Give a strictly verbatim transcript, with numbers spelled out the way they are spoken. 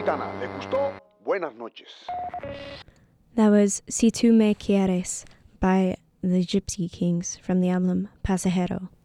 gitana. ¿Les gustó? Buenas noches. That was Si Tu Me Quieres by the Gypsy Kings from the album Pasajero.